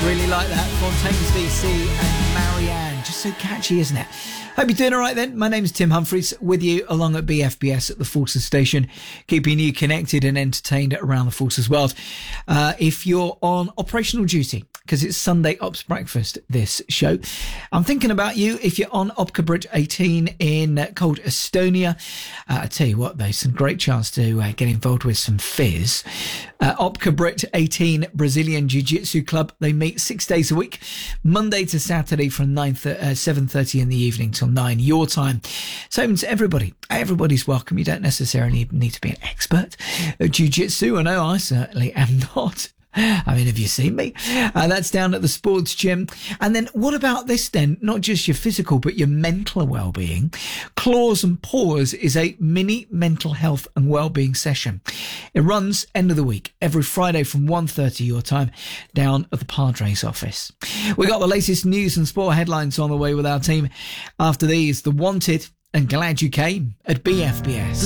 Really like that. Fontaines DC and Marianne. Just so catchy, isn't it? Hope you're doing all right then. My name is Tim Humphreys with you along at BFBS at the Forces Station, keeping you connected and entertained around the Forces world. If you're on operational duty, because it's Sunday Ops Breakfast, this show, I'm thinking about you. If you're on Opka Bridge 18 in cold Estonia, I tell you what, there's some great chance to get involved with some fizz. Opka Bridge 18 Brazilian Jiu-Jitsu Club. They meet 6 days a week, Monday to Saturday from 7:30 in the evening till 9 your time. So it's everybody. Everybody's welcome. You don't necessarily need to be an expert at Jiu-Jitsu. I know I certainly am not. I mean, have you seen me? That's down at the sports gym. And then what about this then? Not just your physical, but your mental well-being. Claws and Paws is a mini mental health and well-being session. It runs end of the week, every Friday from 1:30 your time, down at the Padres office. We got the latest news and sport headlines on the way with our team. After these, The Wanted and Glad You Came at BFBS.